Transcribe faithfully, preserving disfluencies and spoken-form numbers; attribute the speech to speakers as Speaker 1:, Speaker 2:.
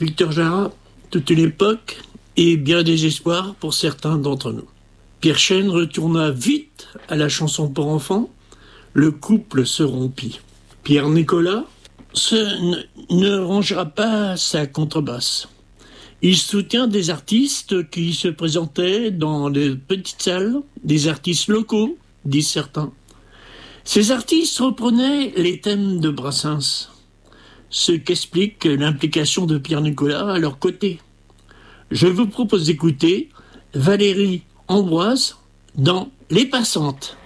Speaker 1: Victor Jara, toute une époque et bien des espoirs pour certains d'entre nous. Pierre Chêne retourna vite à la chanson pour enfants. Le couple se rompit. Pierre Nicolas se, ne, ne rangera pas sa contrebasse. Il soutient des artistes qui se présentaient dans les petites salles, des artistes locaux, disent certains. Ces artistes reprenaient les thèmes de Brassens, ce qu'explique l'implication de Pierre Nicolas à leur côté. Je vous propose d'écouter Valérie Ambroise dans Les Passantes.